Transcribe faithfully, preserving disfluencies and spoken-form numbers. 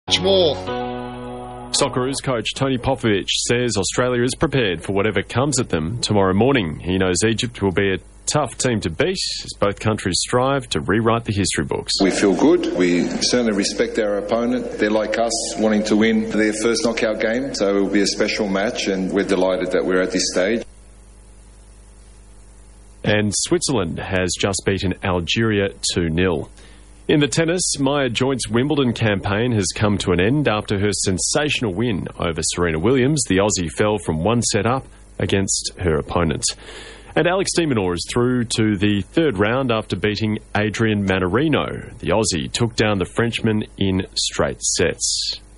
more. Socceroos coach Tony Popovic says Australia is prepared for whatever comes at them tomorrow morning. He knows Egypt will be a tough team to beat as both countries strive to rewrite the history books. We feel good. We certainly respect our opponent. They're like us, wanting to win their first knockout game, so it will be a special match, and we're delighted that we're at this stage. And Switzerland has just beaten Algeria two nil. In the tennis, Maya Joint's Wimbledon campaign has come to an end after her sensational win over Serena Williams. The Aussie fell from one set up against her opponent. And Alex de Minaur is through to the third round after beating Adrian Mannarino. The Aussie took down the Frenchman in straight sets.